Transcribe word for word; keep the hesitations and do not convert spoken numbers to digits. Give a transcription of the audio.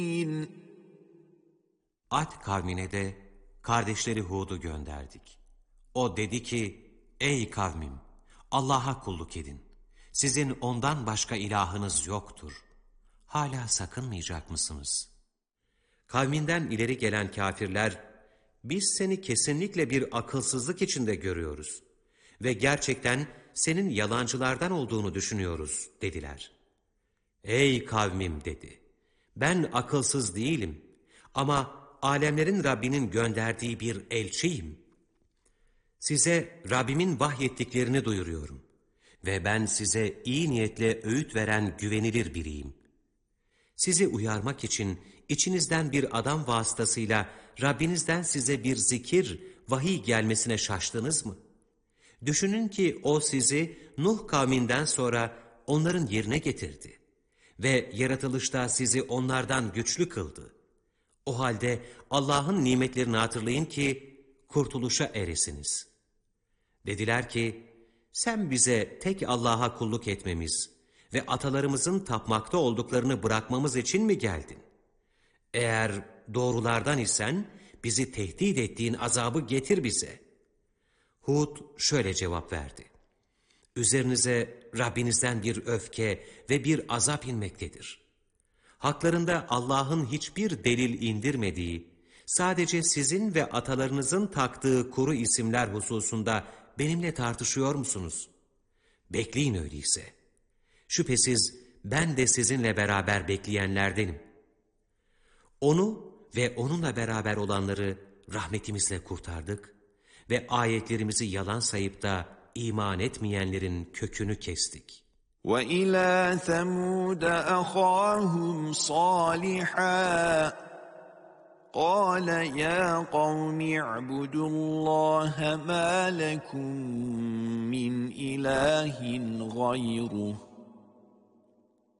Ad kavmine de kardeşleri Hud'u gönderdik. O dedi ki, ey kavmim, Allah'a kulluk edin. Sizin ondan başka ilahınız yoktur. Hala sakınmayacak mısınız? Kavminden ileri gelen kafirler, biz seni kesinlikle bir akılsızlık içinde görüyoruz ve gerçekten senin yalancılardan olduğunu düşünüyoruz dediler. Ey kavmim dedi, ben akılsız değilim ama alemlerin Rabbinin gönderdiği bir elçiyim. Size Rabbimin vahyettiklerini duyuruyorum ve ben size iyi niyetle öğüt veren güvenilir biriyim. Sizi uyarmak için içinizden bir adam vasıtasıyla Rabbinizden size bir zikir, vahiy gelmesine şaştınız mı? Düşünün ki o sizi Nuh kavminden sonra onların yerine getirdi ve yaratılışta sizi onlardan güçlü kıldı. O halde Allah'ın nimetlerini hatırlayın ki kurtuluşa eresiniz. Dediler ki, sen bize tek Allah'a kulluk etmemiz ve atalarımızın tapmakta olduklarını bırakmamız için mi geldin? Eğer doğrulardan isen bizi tehdit ettiğin azabı getir bize. Hud şöyle cevap verdi. Üzerinize Rabbinizden bir öfke ve bir azap inmektedir. Haklarında Allah'ın hiçbir delil indirmediği, sadece sizin ve atalarınızın taktığı kuru isimler hususunda benimle tartışıyor musunuz? Bekleyin öyleyse. Şüphesiz ben de sizinle beraber bekleyenlerdenim. Onu ve onunla beraber olanları rahmetimizle kurtardık ve ayetlerimizi yalan sayıp da iman etmeyenlerin kökünü kestik. وَإِلَى ثَمُودَ أَخَاهُمْ صَالِحًا قَالَ يَا قَوْمِ اعْبُدُوا اللَّهَ مَا لَكُمْ مِنْ إِلَٰهٍ غَيْرُهُ